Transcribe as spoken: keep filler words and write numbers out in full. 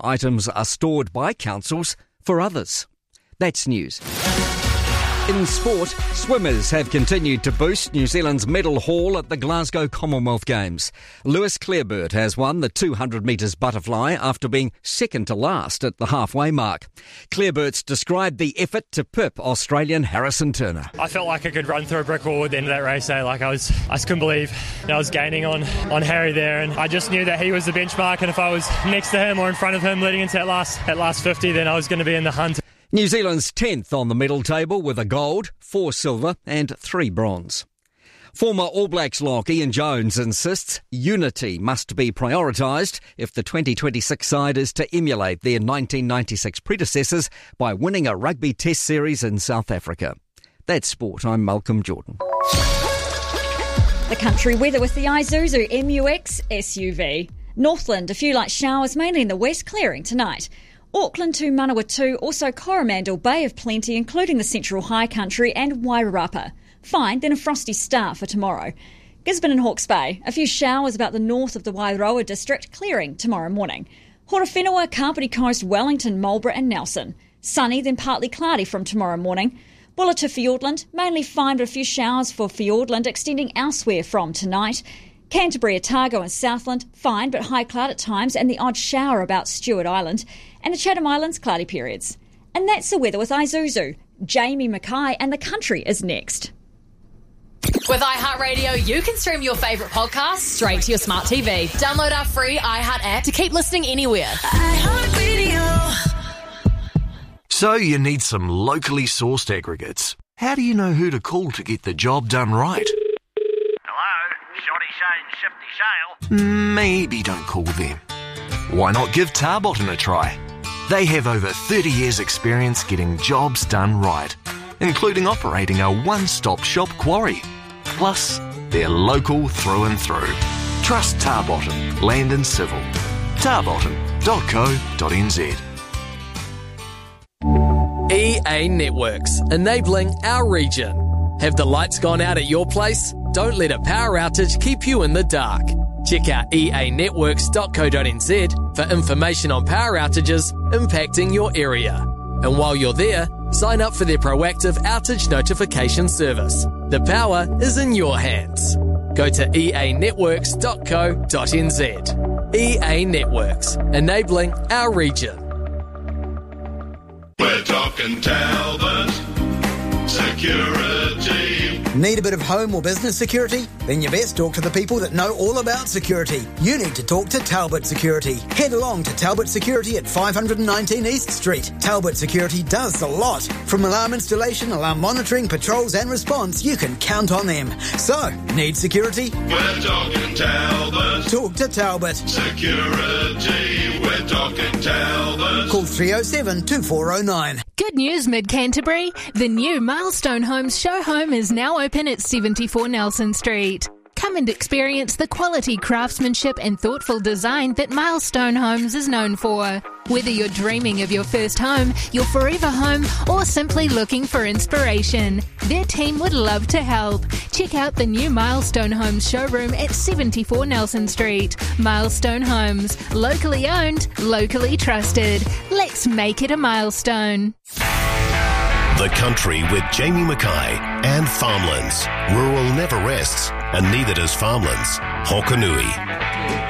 items are stored by councils for others. That's news. In sport, swimmers have continued to boost New Zealand's medal haul at the Glasgow Commonwealth Games. Lewis Clareburt has won the two hundred metres butterfly after being second to last at the halfway mark. Clareburt's described the effort to pip Australian Harrison Turner. I felt like I could run through a brick wall at the end of that race. Eh? Like I was, I just couldn't believe that I was gaining on, on Harry there, and I just knew that he was the benchmark, and if I was next to him or in front of him leading into that last, that last fifty, then I was going to be in the hunt. New Zealand's tenth on the medal table with a gold, four silver and three bronze. Former All Blacks lock Ian Jones insists unity must be prioritised if the twenty twenty-six side is to emulate their nineteen ninety-six predecessors by winning a rugby test series in South Africa. That's sport. I'm Malcolm Jordan. The country weather with the Isuzu M U X S U V. Northland, a few light showers, mainly in the west, clearing tonight. Auckland to Manawatu, also Coromandel Bay of plenty, including the central high country and Wairarapa. Fine, then a frosty start for tomorrow. Gisborne and Hawke's Bay, a few showers about the north of the Wairoa district, clearing tomorrow morning. Horowhenua, Kapiti Coast, Wellington, Marlborough and Nelson. Sunny, then partly cloudy from tomorrow morning. Bulla to Fiordland, mainly fine but a few showers for Fiordland, extending elsewhere from tonight. Canterbury, Otago and Southland, fine but high cloud at times and the odd shower about Stewart Island. And the Chatham Islands, cloudy periods. And that's the weather with Isuzu. Jamie Mackay and the country is next. With iHeartRadio, you can stream your favourite podcasts straight to your smart T V. Download our free iHeart app to keep listening anywhere. iHeartRadio. So you need some locally sourced aggregates. How do you know who to call to get the job done right? Shane Shifty Shale. Maybe don't call them. Why not give Tarbotton a try? They have over thirty years experience getting jobs done right, including operating a one-stop shop quarry. Plus, they're local through and through. Trust Tarbotton, Land and Civil. tarbotton dot co dot n z. E A Networks, enabling our region. Have the lights gone out at your place? Don't let a power outage keep you in the dark. Check out e a networks dot co dot n z for information on power outages impacting your area. And while you're there, sign up for their proactive outage notification service. The power is in your hands. Go to e a networks dot co dot n z. E A Networks, enabling our region. We're talking Talbot Security. Need a bit of home or business security? Then you best talk to the people that know all about security. You need to talk to Talbot Security. Head along to Talbot Security at five nineteen East Street. Talbot Security does a lot. From alarm installation, alarm monitoring, patrols and response, you can count on them. So, need security? We're talking Talbot. Talk to Talbot. Security. We're talking Talbot. Call three oh seven, two four oh nine. Good news, Mid-Canterbury. The new Milestone Homes show home is now open at seventy-four Nelson Street. Come and experience the quality craftsmanship and thoughtful design that Milestone Homes is known for. Whether you're dreaming of your first home, your forever home, or simply looking for inspiration, their team would love to help. Check out the new Milestone Homes showroom at seventy-four Nelson Street. Milestone Homes, locally owned, locally trusted. Let's make it a milestone. The Country with Jamie Mackay and Farmlands. Rural never rests, and neither does Farmlands. Hokanui.